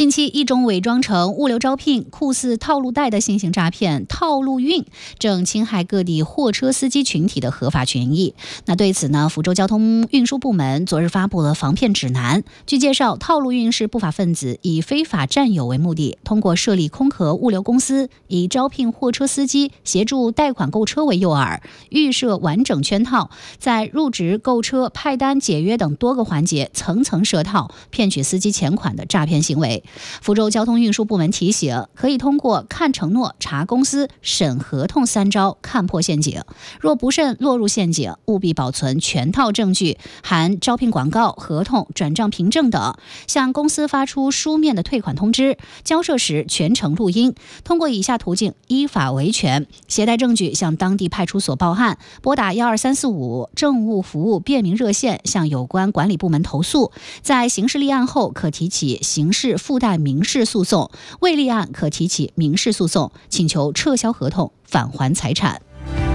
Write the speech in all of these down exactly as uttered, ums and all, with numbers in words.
近期，一种伪装成物流招聘、酷似套路贷的新型诈骗套路运，正侵害各地货车司机群体的合法权益。那对此呢，福州交通运输部门昨日发布了防骗指南。据介绍，套路运是不法分子以非法占有为目的，通过设立空壳物流公司，以招聘货车司机、协助贷款购车为诱饵，预设完整圈套，在入职、购车、派单、解约等多个环节层层设套，骗取司机钱款的诈骗行为。福州交通运输部门提醒，可以通过看承诺、查公司、审合同三招看破陷阱。若不慎落入陷阱，务必保存全套证据，含招聘广告、合同、转账凭证等，向公司发出书面的退款通知，交涉时全程录音。通过以下途径依法维权：携带证据向当地派出所报案，拨打幺二三四五政务服务便民热线向有关管理部门投诉。在刑事立案后，可提起刑事附带民事诉讼；未立案，可提起民事诉讼，请求撤销合同、返还财产。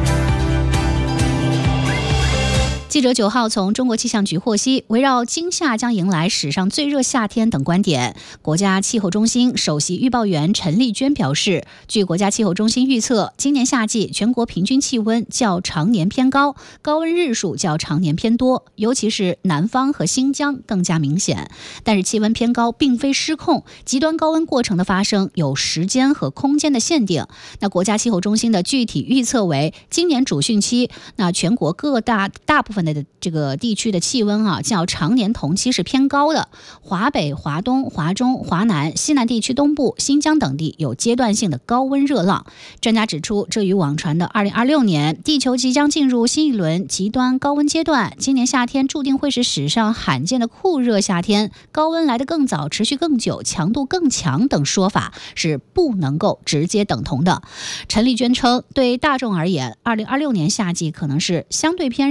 记者九号从中国气象局获悉，围绕今夏将迎来史上最热夏天等观点，国家气候中心首席预报员陈丽娟表示，据国家气候中心预测，今年夏季全国平均气温较常年偏高，高温日数较常年偏多，尤其是南方和新疆更加明显。但是气温偏高并非失控，极端高温过程的发生有时间和空间的限定。那国家气候中心的具体预测为，今年主汛期，那全国各大大部分的这个地区的气温啊，较常年同期是偏高的。华北、华东、华中、华南、西南地区东部、新疆等地有阶段性的高温热浪。专家指出，这与网传的二零二六年地球即将进入新一轮极端高温阶段，今年夏天注定会是史上罕见的酷热夏天，高温来得更早、持续更久、强度更强等说法是不能够直接等同的。陈丽娟称，对大众而言，二零二六年夏季可能是相对偏